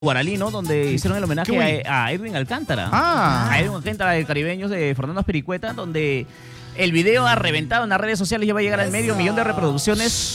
Guaralí, ¿no? Donde hicieron el homenaje a Edwin Alcántara. A Edwin Alcántara, de Caribeños de Fernando Espiricueta, donde el video ha reventado en las redes sociales, ya va a llegar al medio millón de reproducciones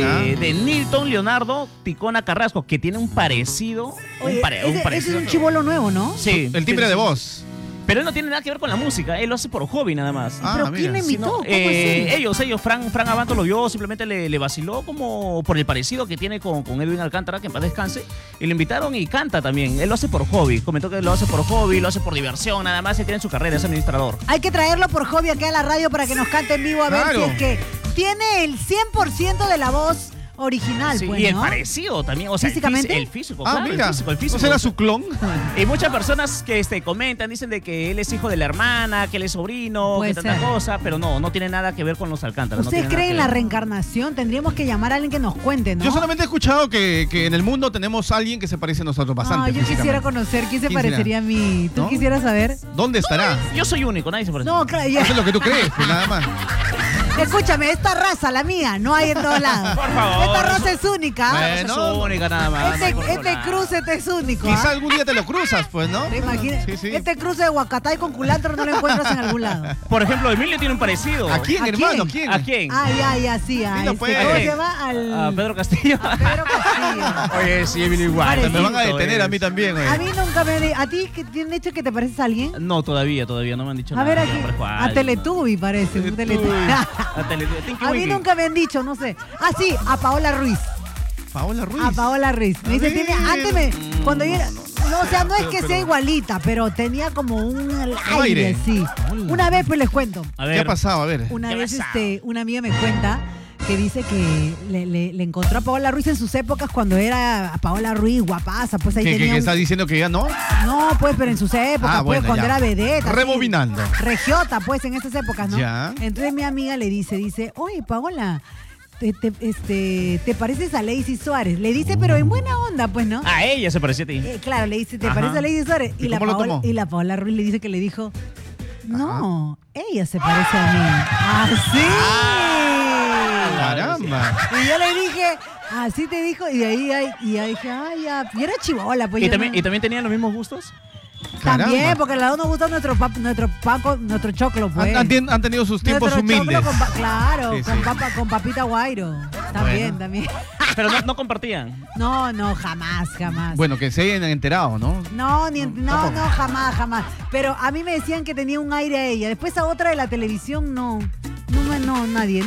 de Nilton Leonardo Ticona Carrasco, que tiene un parecido. Ese es un chibolo nuevo, ¿no? Sí. El timbre de voz. Pero él no tiene nada que ver con la música, él lo hace por hobby nada más. ¿Pero quién le invitó? ¿Cómo ellos, Fran Abanto lo vio, simplemente le vaciló como por el parecido que tiene con Edwin Alcántara, que en paz descanse, y lo invitaron y canta también. Él lo hace por hobby, comentó que lo hace por hobby, lo hace por diversión, nada más, y tiene su carrera, es administrador. Hay que traerlo por hobby aquí a la radio para que nos cante en vivo, a ver si es que tiene el 100% de la voz original, sí, pues, y el ¿no? parecido también, o sea, ¿físicamente? el físico, claro, mira, el físico. ¿No será su clon? Y muchas personas que comentan, dicen de que él es hijo de la hermana, que él es sobrino, Puede que tanta ser. cosa, pero no tiene nada que ver con los Alcántara. ¿Ustedes creen en la reencarnación? Tendríamos que llamar a alguien que nos cuente, ¿no? Yo solamente he escuchado que en el mundo tenemos a alguien que se parece a nosotros bastante. No, yo quisiera conocer quién se ¿Quién parecería a mí. ¿Tú ¿No? quisieras saber? ¿Dónde estará? Yo soy único, nadie se parece. No, claro, ya. Eso es lo que tú crees, pues, nada más. Escúchame, esta raza, la mía, no hay en todos lados. Por favor. Esta raza es única. Bueno, es única nada más. Este cruce es único. Quizá ¿ah? algún día te lo cruzas, pues, ¿no? ¿Te imaginas? Sí, sí. Este cruce de Huacatay con culantro no lo encuentras en algún lado. Por ejemplo, Emilio tiene un parecido. ¿A quién, ¿A hermano? quién? ¿Quién? ¿A quién? Ya, sí. Dilo, pues. ¿Cómo se llama? A Pedro Castillo. A Pedro Castillo. Oye, sí, Emilio igual. Parecido. Me van a detener a mí también, güey. A mí nunca me... ¿A ti que te han dicho que te pareces a alguien? No, todavía no me han dicho A nada. ver, aquí. Yo parezco A alguien, Teletubby parece. Un Teletubby. A Teletubby. Tinky A mí Winky. nunca me han dicho, no sé. Ah, sí, a Paola Ruiz. Paola Ruiz. A Paola Ruiz. Me dice, ver. antes cuando yo era... No, o sea, no es que sea igualita, pero tenía como un aire, aire. sí. Una vez, pues les cuento. A ¿Qué ver. ha pasado? A ver. Una ¿Qué vez pasa? una amiga me cuenta que dice que le encontró a Paola Ruiz en sus épocas cuando era Paola Ruiz, guapaza, pues ahí ¿Qué tenía está diciendo que ya no? No, pues, pero en sus épocas, pues, bueno, cuando ya. era vedette. así, Rebobinando. regiota, pues, en esas épocas, ¿no? Ya. Entonces mi amiga le dice, oye, Paola, te pareces a Lacey Suárez. Le dice, pero en buena onda, pues, ¿no? A ella se parecía a ti. Claro, le dice, ¿te Ajá. pareces a Lacey Suárez? ¿Y cómo lo tomó? Y la Paola Ruiz le dice que le dijo, no, ella se parece a mí. ¡Así! Caramba. Y yo le dije, así te dijo, y de ahí dije, ay, ya. Y era chivola, pues. ¿Y yo también, no- ¿Y también tenían los mismos gustos? También, Caramba. porque a las dos nos gusta nuestro choclo, pues. Han tenido sus tiempos Nuestro choclo humildes. claro, Sí, con, sí. con papita guairo. También, Bueno. también. Pero no compartían. No, jamás. Bueno, que se hayan enterado, ¿no? No, tampoco. jamás. Pero a mí me decían que tenía un aire a ella. Después a otra de la televisión, no, nadie.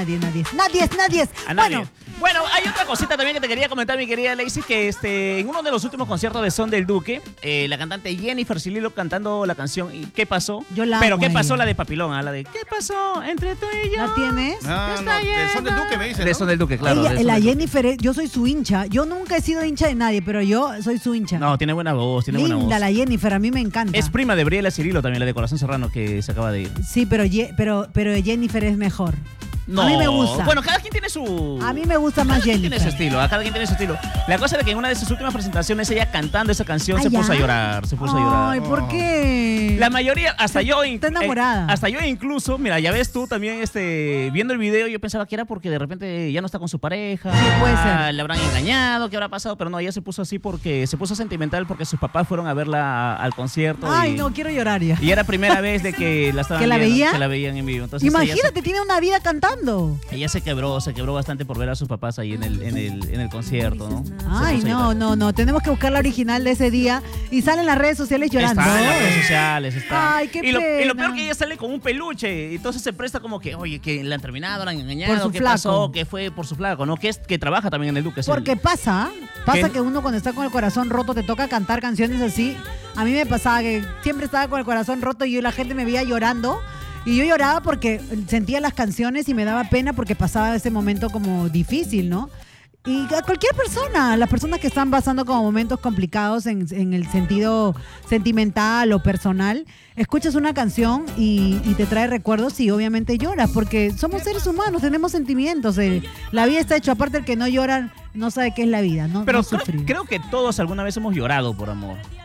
A nadie. Bueno, hay otra cosita también que te quería comentar, mi querida Lacey, que en uno de los últimos conciertos de Son del Duque, la cantante Jennifer Cililo cantando la canción ¿Y qué pasó? Yo la Pero amo ¿qué a pasó? ella. La de Papilón, la de ¿qué pasó entre tú y yo? ¿La tienes? Ah, no, de Son del Duque me dicen, De ¿no? Son del Duque, claro. Ella, de Son la del Duque. Jennifer, yo soy su hincha. Yo nunca he sido hincha de nadie, pero yo soy su hincha. No, tiene buena voz, tiene buena voz. Linda la Jennifer, a mí me encanta. Es prima de Briela Cirilo también, la de Corazón Serrano, que se acaba de ir. Sí, pero Jennifer es mejor. No. A mí me gusta. Bueno, cada quien tiene su... A mí me gusta más Cada quien Jennifer. tiene su estilo, cada quien tiene su estilo. La cosa es que en una de sus últimas presentaciones, ella cantando esa canción, se ¿ya? puso a llorar, se puso a llorar. Ay, ¿por qué? La mayoría, hasta yo... Está enamorada. hasta yo incluso, mira, ya ves tú también, viendo el video, yo pensaba que era porque de repente ya no está con su pareja. Sí, puede ser. Le habrán engañado, ¿qué habrá pasado? Pero no, ella se puso así porque se puso sentimental porque sus papás fueron a verla al concierto. Ay, y, no, quiero llorar ya. y era primera vez de que la estaban ¿Que la viendo, veía? que la veían en vivo. Entonces Imagínate, tiene una vida cantando. ella se quebró bastante por ver a sus papás ahí en el concierto, ¿no? Ay, Se puso a llorar. no. Tenemos que buscar la original de ese día. Y sale en las redes sociales llorando. Está en las redes sociales, está. Ay, qué y lo pena. peor que ella sale con un peluche. Y entonces se presta como que, oye, que la han terminado, la han engañado, Por su ¿qué flaco. pasó? Que fue por su flaco, ¿no? Que trabaja también en el Duque. es el- Porque pasa ¿Qué? que uno cuando está con el corazón roto te toca cantar canciones así. A mí me pasaba que siempre estaba con el corazón roto y la gente me veía llorando. Y yo lloraba porque sentía las canciones y me daba pena porque pasaba ese momento como difícil, ¿no? Y a cualquier persona, las personas que están pasando como momentos complicados en el sentido sentimental o personal, escuchas una canción y te trae recuerdos y obviamente lloras, porque somos seres humanos, tenemos sentimientos. La vida está hecha, aparte el que no llora no sabe qué es la vida, ¿no? Pero no sufrir. creo que todos alguna vez hemos llorado por amor.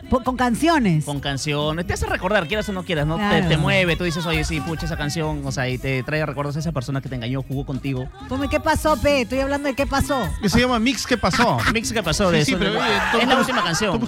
Con canciones. Con canciones. Te hace recordar, quieras o no quieras, ¿no? Claro. Te mueve, tú dices, oye, sí, pucha, esa canción, o sea, y te trae recuerdos a esa persona que te engañó, jugó contigo. ¿Qué pasó, Pe? Estoy hablando de qué pasó. Que se llama Mix, ¿qué pasó? Mix, ¿qué pasó? De Sí, eso, pero, es la última canción.